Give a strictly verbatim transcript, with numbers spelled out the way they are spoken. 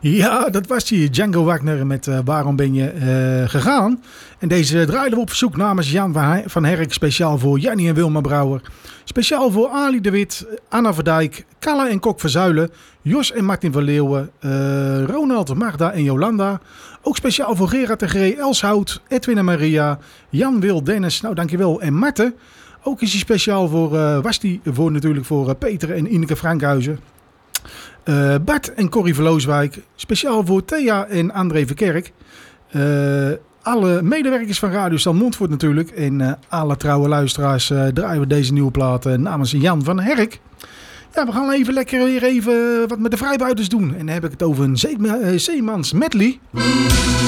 Ja, dat was die Django Wagner met uh, Waarom ben je uh, gegaan? En deze draaiden we op verzoek namens Jan van Herk. Speciaal voor Jannie en Wilma Brouwer. Speciaal voor Ali de Wit, Anna Verdijk, Kalle en Kok Verzuilen, Jos en Martin van Leeuwen, uh, Ronald, Magda en Jolanda. Ook speciaal voor Gerard de Gree, Elshout, Edwin en Maria, Jan, Wil, Dennis, nou dankjewel, en Marten. Ook is hij speciaal voor, uh, was die voor natuurlijk voor uh, Peter en Ineke Frankhuizen. Uh, Bart en Corrie Verlooswijk. Speciaal voor Thea en André Verkerk. Uh, alle medewerkers van Radio Stal Montfort natuurlijk. En uh, alle trouwe luisteraars uh, draaien we deze nieuwe plaat uh, namens Jan van Herk. Ja, we gaan even lekker weer even wat met de vrijbuiters doen. En dan heb ik het over een Zeemans medley.